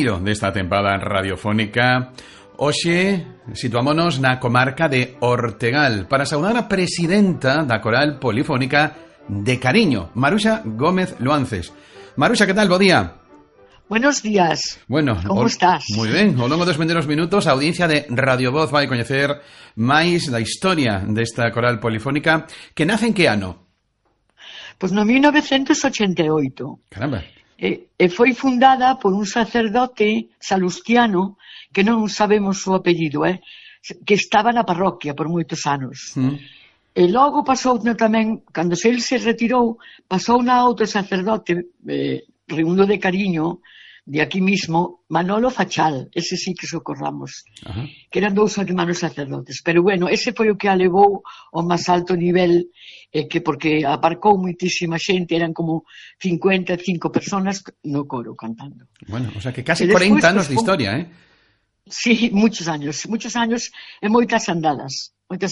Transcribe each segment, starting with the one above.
terceiro desta tempada radiofónica. Hoxe situámonos na comarca de Ortegal para saudar a presidenta da Coral Polifónica de Cariño, Maruxa Gómez Luances. Maruxa, que tal? Bo día. Buenos días. Bueno, como estás? Moi ben. Ao longo dos vindeiros minutos a audiencia de Radio Voz vai coñecer máis da historia desta Coral Polifónica, que nace en que ano? Pois no 1988. Caramba. E foi fundada por un sacerdote salustiano que non sabemos o apellido, que estaba na parroquia por moitos anos. E logo pasou tamén, cando el se retirou, pasou na outro sacerdote Raimundo de Cariño, de aquí mismo, Manolo Fachal, ese sí que socorramos, que eran dous hermanos sacerdotes. Pero bueno, ese foi o que a levou ao máis alto nivel, que porque aparcou moitísima xente, eran como 55 personas no coro cantando. Bueno, o sea que casi 40 anos de historia, Sí, muchos años e moitas andadas.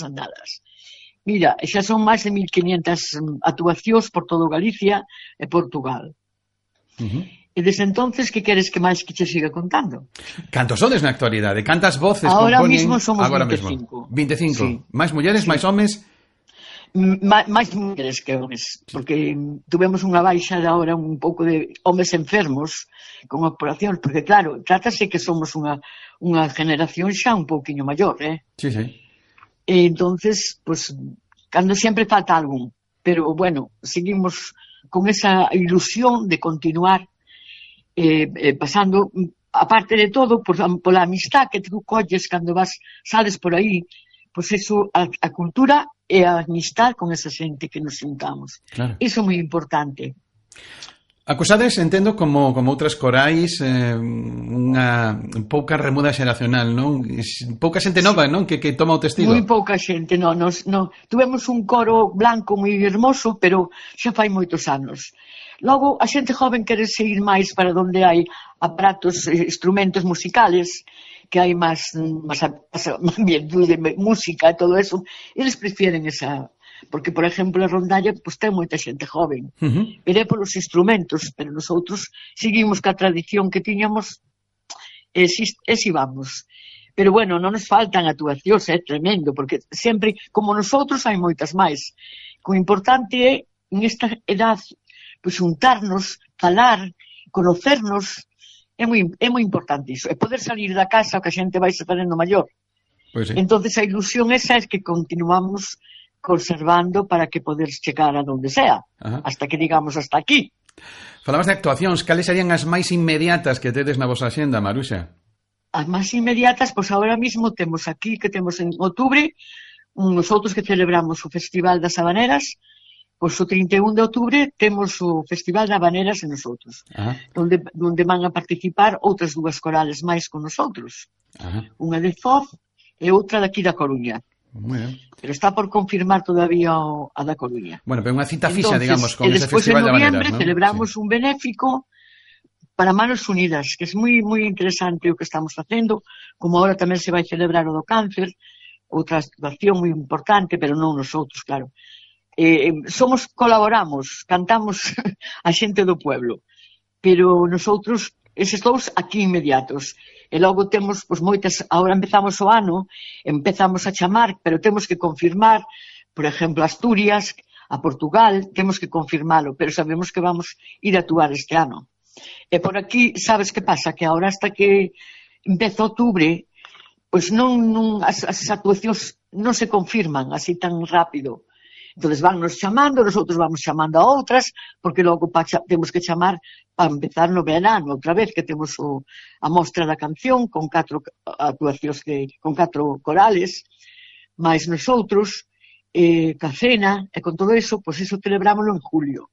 Mira, xa son máis de 1500 actuacións por todo Galicia e Portugal. E desde entonces, que queres que máis que che siga contando? Cantos sodes na actualidade? Cantas voces agora componen? Mismo somos agora 25. 25. Sí. Máis mulleres, máis homes? Máis mulleres que homes, porque tuvemos unha baixa de ahora un pouco de homes enfermos con operacións, porque claro, trátase que somos unha generación xa un pouquiño maior, Sí, sí. E entonces, pues, cando sempre falta algún, pero bueno, seguimos con esa ilusión de continuar pasando, aparte de todo, pola amistad que tú colles cando sales por aí, pois eso, a cultura e a amistad con esa xente que nos juntamos. Claro. Iso é moi importante. Acusades, entendo, como outras corais, unha pouca remuda xeracional, non? Pouca xente nova, non? Que toma o testigo. Moi pouca xente, non. Tuvemos un coro blanco moi hermoso, pero xa fai moitos anos. Logo, a xente joven quere seguir máis para onde hai aparatos, instrumentos musicales, que hai máis ambiente de música e todo eso. Eles prefieren esa... Porque, por exemplo, a rondalla pues, ten moita xente joven. Pero é polos instrumentos, pero nosotros seguimos ca tradición que tiñamos e si vamos. Pero bueno, non nos faltan actuacións, é tremendo, porque sempre, como nosotros, hai moitas máis. O importante é, en esta edad, pues, juntarnos, falar, conocernos, é moi importante iso. E poder salir da casa que a xente vai se facendo maior. Pues sí. Entonces a ilusión esa é que continuamos conservando para que poder chegar a donde sea, hasta que digamos hasta aquí. Falabas de actuacións, cales serían as máis inmediatas que tedes na vosa xenda, Maruxa? As máis inmediatas, pois agora mismo temos aquí, que temos en outubro, nosotros que celebramos o Festival das Habaneras, pois o 31 de outubro temos o Festival de Habaneras en nosotros, onde van a participar outras dúas corales máis con nosotros. Unha de Foz e outra daqui da Coruña. Muy bien. Pero está por confirmar todavía a da Coruña. Bueno, pero unha cita fixa, digamos, con ese Despois Festival de en Habaneras, noviembre ¿no? celebramos un benéfico para Manos Unidas, que é moi interesante o que estamos facendo, como agora tamén se vai celebrar o do cáncer, outra situación moi importante, pero non nosotros, claro. Colaboramos, cantamos a xente do pueblo, pero nosotros, eses dous aquí inmediatos. E logo temos, pois, moitas, agora empezamos o ano, empezamos a chamar, pero temos que confirmar, por exemplo, Asturias, a Portugal, temos que confirmalo, pero sabemos que vamos ir a actuar este ano. E por aquí, sabes que pasa? Que agora hasta que empeza outubro, pois as actuacións non se confirman así tan rápido. Entonces vannos chamando, nosotros vamos chamando a outras, porque logo temos que chamar para empezar no verano, outra vez que temos a mostra da canción con 4 actuacións con 4 corales, máis nosotros, ca cena, e con todo eso, pois eso celebrámoslo en julio.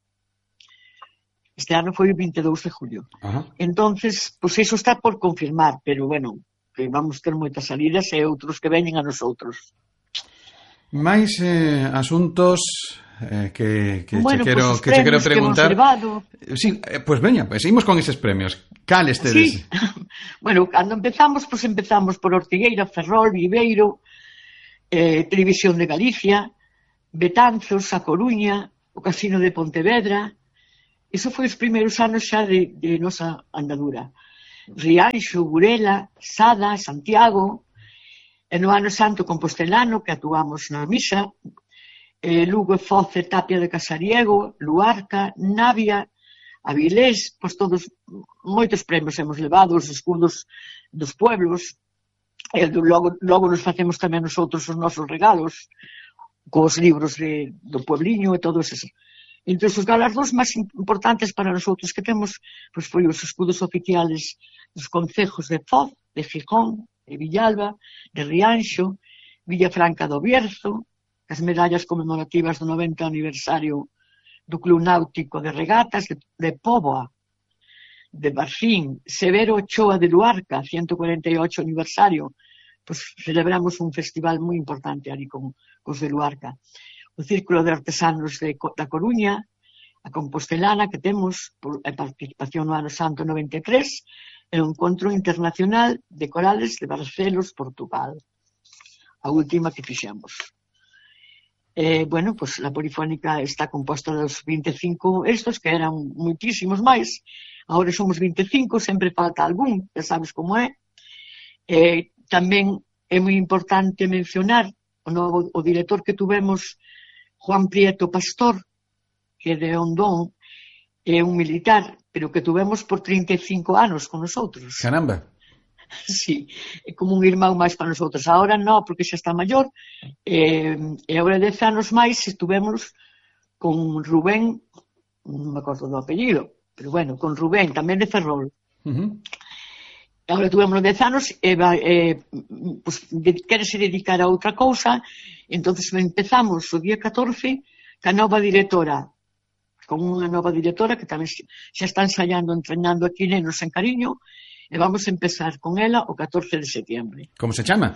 Este ano foi o 22 de julio. Entonces, pois eso está por confirmar, pero bueno, que vamos ter moitas salidas e outros que veñen a nosotros. Máis asuntos que bueno, che quero preguntar. Sí, pues veña, pues seguimos con eses premios. Cales tedes? Sí. Bueno, cando empezamos por Ortigueira, Ferrol, Viveiro, Televisión de Galicia, Betanzos, A Coruña, o Casino de Pontevedra. Iso foi os primeiros anos xa de nosa andadura. Rianxo, Burela, Sada, Santiago, e no ano santo compostelano, que actuamos na misa, Lugo e Foce, Tapia de Casariego, Luarca, Navia, Avilés, pois todos, moitos premios hemos levado, os escudos dos pueblos, e logo nos facemos tamén nosotros os nosos regalos, cos libros do puebliño e todo eso. Entre os galardos máis importantes para nosotros que temos, pois foi os escudos oficiales dos concejos de Foz, de Gijón, de Villalba, de Rianxo, Villafranca do Bierzo, as medallas conmemorativas do 90 aniversario do Club Náutico de Regatas de Póvoa, de Barfín, Severo Ochoa de Luarca, 148 aniversario, pues celebramos un festival moi importante ali con os de Luarca. O Círculo de Artesanos da Coruña, a Compostelana que temos, por a participación no ano santo 93, e o Encontro Internacional de Corales de Barcelos, Portugal, a última que fixemos. Bueno, pues a Polifónica está composta dos 25 estos, que eran moitísimos máis. Agora somos 25, sempre falta algún, já sabes como é. Tamén é moi importante mencionar o director que tuvemos, Juan Prieto Pastor, que é de Ondón, é un militar, pero que tuvemos por 35 anos con nosotros. Caramba. Sí, é como un irmão máis para nosotros. Ahora non, porque xa está maior, e agora 10 anos máis estuvemos con Rubén, non me acordo do apellido, pero bueno, con Rubén, tamén de Ferrol. Agora tuvemos 10 anos e pues, querese dedicar a outra cousa, entonces empezamos o día 14 ca nova directora, con unha nova directora que tamén xa está ensayando, entrenando aquí nenos en Cariño. E vamos a empezar con ela o 14 de setembro. Como se chama?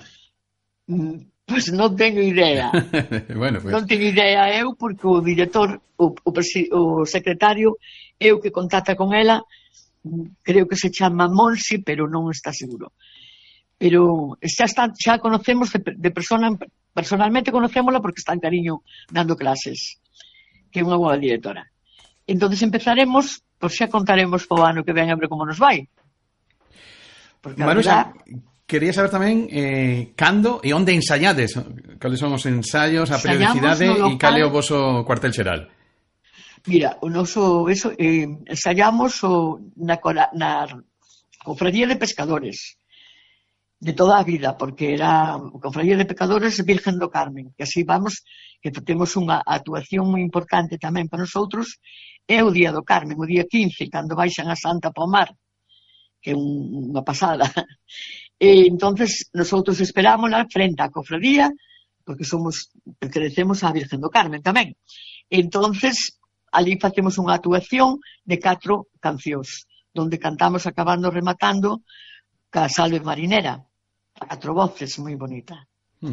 Pois non teño idea. Bueno, pues. Non teño idea eu, porque o director, o secretario, é o que contacta con ela, creo que se chama Monsi, pero non está seguro. Pero xa conocemos de persona, personalmente conocémola porque está en Cariño dando clases, que é unha boa directora. Entonces empezaremos, pois xa contaremos po ano que ven a ver como nos vai. Maruxa, quería saber tamén cando e onde ensayades, cales son os ensayos, a periodicidade e cal é o voso cuartel xeral. Mira, o noso ensayamos na Cofradía de Pescadores de toda a vida, porque era a Cofradía de Pescadores Virgen do Carmen, que así vamos, que temos unha actuación moi importante tamén para nosotros, é o Día do Carmen, o día 15, cando baixan a Santa Pomar, que é unha pasada. E entonces nosotros esperámosla frente á cofradía, porque pertenecemos á Virgen do Carmen tamén. E entonces ali facemos unha actuación de 4 cancións, donde cantamos acabando rematando ca Salve Marinera, a 4 voces, moi bonita.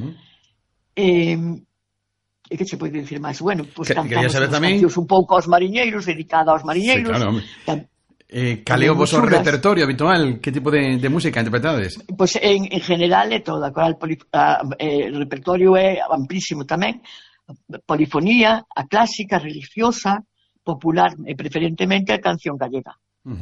E que che podo dicir máis? Bueno, pues cantamos as cancións un pouco aos mariñeiros, dedicada aos mariñeiros. Sí, claro, cal é o voso repertorio habitual? Que tipo de música interpretades? Pois en general é toda. O repertorio é amplísimo tamén. Polifonía, a clásica, religiosa, popular e preferentemente a canción gallega.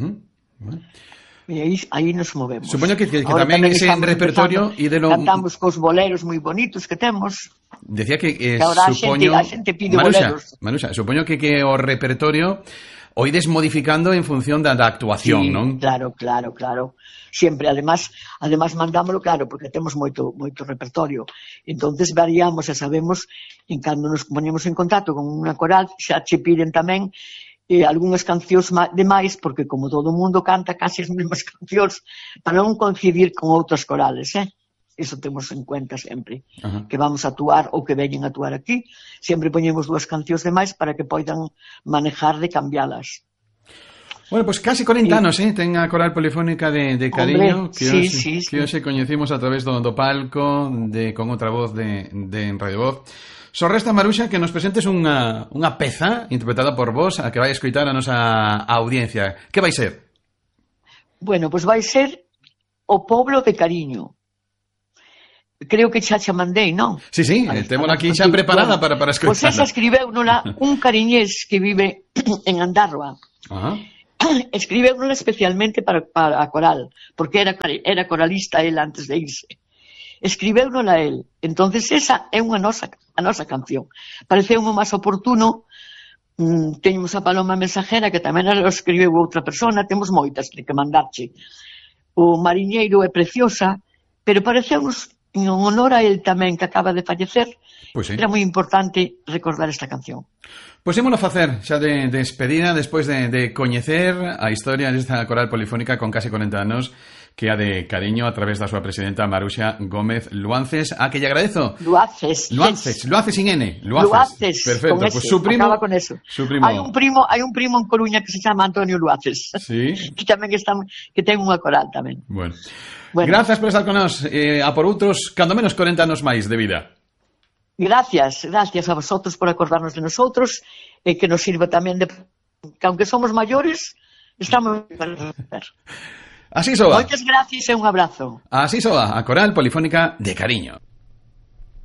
E aí nos movemos. Supoño que tamén ese repertorio cantamos cos boleros moi bonitos que temos. Decía que supoño a xente pide boleros. Maruxa, supoño que o repertorio o ides modificando en función da actuación, sí, non? Claro. Siempre, además mandámoslo, claro, porque temos moito repertorio. Entonces variamos e sabemos, en cando nos ponemos en contacto con unha coral, xa che piden tamén algunhas cancións de máis, porque como todo o mundo canta casi as mesmas cancións, para non coincidir con outras corales, Eso temos en cuenta sempre. Que vamos a actuar ou que veñen a actuar aquí, sempre poñemos 2 cancións de máis para que poidan manejar de cambialas. Bueno, pues casi 40 anos, ten a Coral Polifónica de Cariño, que hoxe coñecimos a través do palco con outra voz de Radio Voz. Só resta, Maruxa, que nos presentes unha peza interpretada por vos a que vai escoitar a nosa audiencia. Que vai ser? Bueno, pues vai ser O Poblo de Cariño. Creo que xa mandei, non? Sí, témola aquí xa preparada para escoitarla. Pois esa escribeu un cariñés que vive en Andarroa. escribeuno especialmente para a coral, porque era coralista el antes de irse. Escribeuno a él. Entonces esa é a nosa canción. Pareceu máis oportuno. Teñemos a Paloma Mensajera, que tamén a escribeu outra persona, temos moitas de que mandarche. O Mariñeiro é preciosa, pero pareceunos en honor a él tamén, que acaba de fallecer, Pois sí. era moi importante recordar esta canción. Pois ímolo facer xa de despedida despois de coñecer a historia desta coral polifónica con case 40 anos que a de cariño a través da súa presidenta Maruxa Gómez Luances, a que lle agradezo. Luaces sin N. Luaces. Perfecto, con pues ese, su primo. acaba con eso. Su primo. Hai un primo en Coruña que se chama Antonio Luaces. Sí. Que tamén que ten unha coral tamén. Bueno. Bueno. Grazas por estar con nós, a por outros, cando menos 40 anos máis de vida. Gracias a vosotros por acordarnos de nosotros e que nos sirva tamén de que aunque somos maiores, estamos para ver. Así soa. Moitas gracias e un abrazo. Así soa, a coral polifónica de cariño.